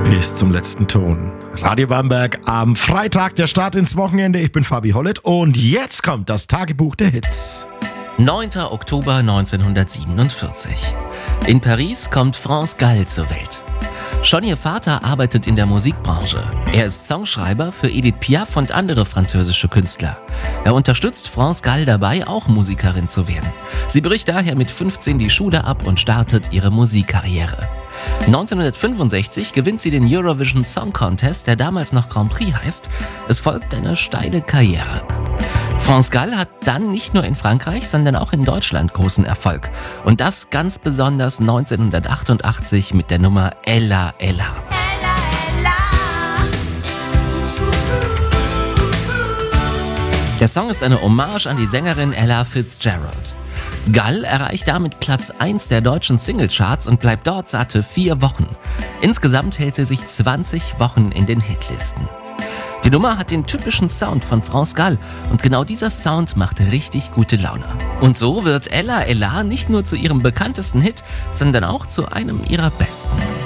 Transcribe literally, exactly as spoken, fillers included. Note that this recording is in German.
Bis zum letzten Ton. Radio Bamberg am Freitag, der Start ins Wochenende. Ich bin Fabi Hollett und jetzt kommt das Tagebuch der Hits. neunter Oktober neunzehnhundertsiebenundvierzig. In Paris kommt France Gall zur Welt. Schon ihr Vater arbeitet in der Musikbranche. Er ist Songschreiber für Edith Piaf und andere französische Künstler. Er unterstützt France Gall dabei, auch Musikerin zu werden. Sie bricht daher mit fünfzehn die Schule ab und startet ihre Musikkarriere. neunzehnhundertfünfundsechzig gewinnt sie den Eurovision Song Contest, der damals noch Grand Prix heißt. Es folgt eine steile Karriere. France Gall hat dann nicht nur in Frankreich, sondern auch in Deutschland großen Erfolg. Und das ganz besonders neunzehnhundertachtundachtzig mit der Nummer Ella Ella. Der Song ist eine Hommage an die Sängerin Ella Fitzgerald. Gall erreicht damit Platz eins der deutschen Singlecharts und bleibt dort satte vier Wochen. Insgesamt hält sie sich zwanzig Wochen in den Hitlisten. Die Nummer hat den typischen Sound von France Gall und genau dieser Sound macht richtig gute Laune. Und so wird Ella Ella nicht nur zu ihrem bekanntesten Hit, sondern auch zu einem ihrer besten.